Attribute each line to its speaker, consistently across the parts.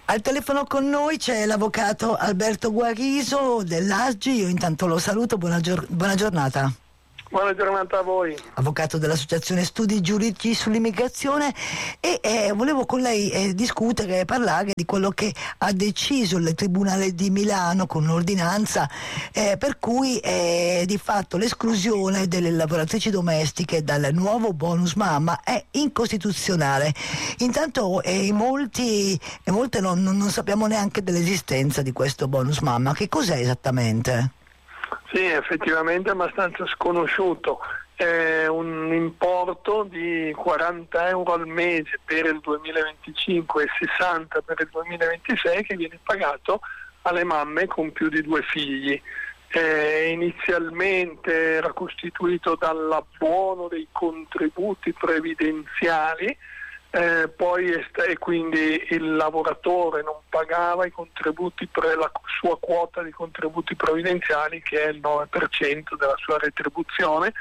Speaker 1: Al telefono con noi c'è l'avvocato Alberto Guariso dell'ASGI. Io intanto lo saluto, buona giornata.
Speaker 2: Buona giornata a voi.
Speaker 1: Avvocato dell'Associazione Studi Giuridici sull'Immigrazione, e volevo con lei discutere e parlare di quello che ha deciso il Tribunale di Milano con un'ordinanza per cui di fatto l'esclusione delle lavoratrici domestiche dal nuovo bonus mamma è incostituzionale. Intanto molte non sappiamo neanche dell'esistenza di questo bonus mamma. Che cos'è esattamente?
Speaker 2: Sì, effettivamente è abbastanza sconosciuto. È un importo di 40 euro al mese per il 2025 e 60 per il 2026 che viene pagato alle mamme con più di 2 figli. Inizialmente era costituito dall'abbuono dei contributi previdenziali, e quindi il lavoratore non pagava i contributi la sua quota di contributi previdenziali, che è il 9% della sua retribuzione.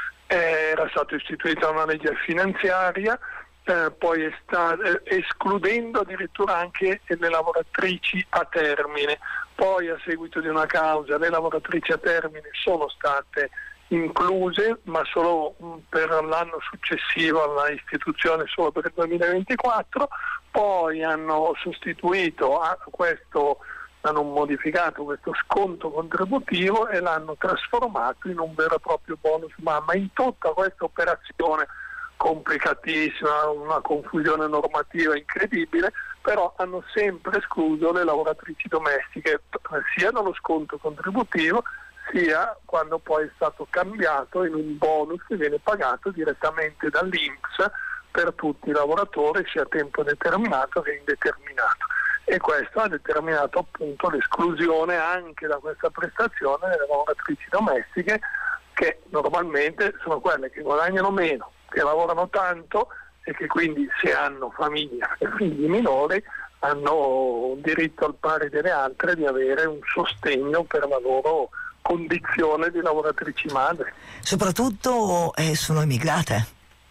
Speaker 2: Era stata istituita una legge finanziaria, poi escludendo addirittura anche le lavoratrici a termine. Poi, a seguito di una causa, le lavoratrici a termine sono state incluse, ma solo per l'anno successivo alla istituzione, solo per il 2024. Poi hanno sostituito hanno modificato questo sconto contributivo e l'hanno trasformato in un vero e proprio bonus mamma. In tutta questa operazione complicatissima, una confusione normativa incredibile, però hanno sempre escluso le lavoratrici domestiche sia dallo sconto contributivo sia quando poi è stato cambiato in un bonus che viene pagato direttamente dall'INPS per tutti i lavoratori, sia a tempo determinato che indeterminato. E questo ha determinato appunto l'esclusione anche da questa prestazione delle lavoratrici domestiche, che normalmente sono quelle che guadagnano meno, che lavorano tanto e che quindi, se hanno famiglia e figli minori, hanno diritto al pari delle altre di avere un sostegno per la loro condizione di lavoratrici madri.
Speaker 1: Soprattutto sono immigrate.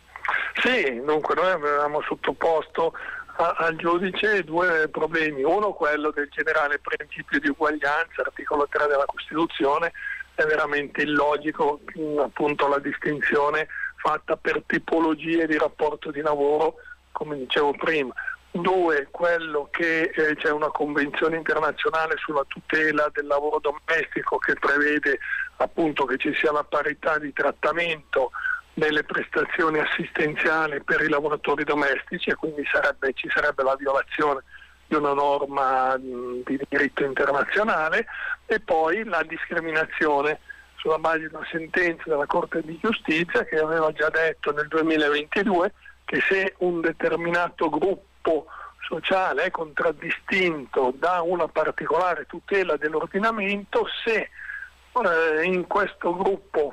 Speaker 2: Sì, dunque noi avevamo sottoposto al giudice 2 problemi. Uno, quello del generale principio di uguaglianza, articolo 3 della Costituzione. È veramente illogico appunto la distinzione fatta per tipologie di rapporto di lavoro, come dicevo prima. 2, quello che c'è una convenzione internazionale sulla tutela del lavoro domestico che prevede appunto che ci sia la parità di trattamento nelle prestazioni assistenziali per i lavoratori domestici, e quindi ci sarebbe la violazione di una norma di diritto internazionale. E poi la discriminazione sulla base di una sentenza della Corte di Giustizia che aveva già detto nel 2022 che se un determinato gruppo sociale è contraddistinto da una particolare tutela dell'ordinamento, se di questo gruppo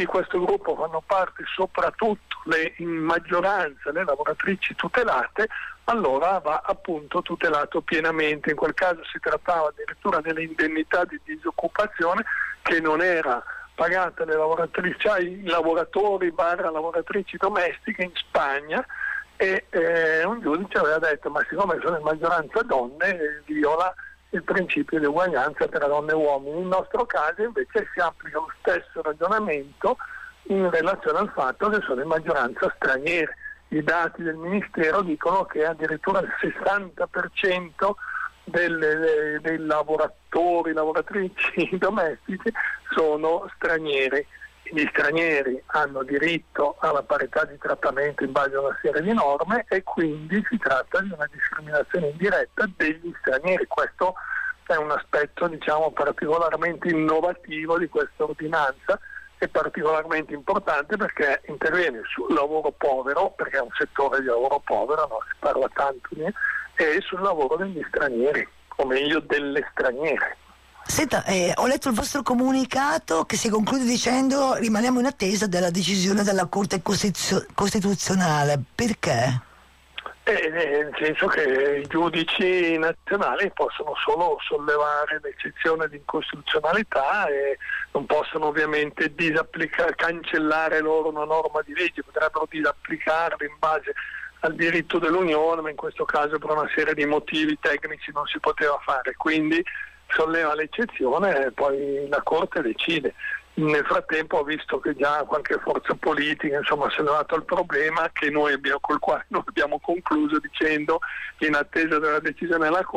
Speaker 2: fanno parte soprattutto in maggioranza le lavoratrici tutelate, allora va appunto tutelato pienamente. In quel caso si trattava addirittura delle indennità di disoccupazione che non era pagata alle lavoratrici, ai lavoratori / lavoratrici domestiche in Spagna, e un giudice aveva detto: ma siccome sono in maggioranza donne, viola il principio di uguaglianza tra donne e uomini. Nel nostro caso invece si applica lo stesso ragionamento in relazione al fatto che sono in maggioranza straniere. I dati del Ministero dicono che addirittura il 60% dei lavoratrici domestici sono stranieri. Gli stranieri hanno diritto alla parità di trattamento in base a una serie di norme, e quindi si tratta di una discriminazione indiretta degli stranieri. Questo è un aspetto, particolarmente innovativo di questa ordinanza, e particolarmente importante perché interviene sul lavoro povero, perché è un settore di lavoro povero, no? Si parla tanto e sul lavoro degli stranieri, o meglio delle straniere.
Speaker 1: Senta, ho letto il vostro comunicato che si conclude dicendo: rimaniamo in attesa della decisione della Corte Costituzionale. Perché?
Speaker 2: Nel senso che i giudici nazionali possono solo sollevare l'eccezione di incostituzionalità e non possono ovviamente cancellare loro una norma di legge, potrebbero disapplicarla in base al diritto dell'Unione, ma in questo caso per una serie di motivi tecnici non si poteva fare, quindi solleva l'eccezione e poi la Corte decide. Nel frattempo ho visto che già qualche forza politica ha sollevato il problema col quale noi abbiamo concluso dicendo che in attesa della decisione della Corte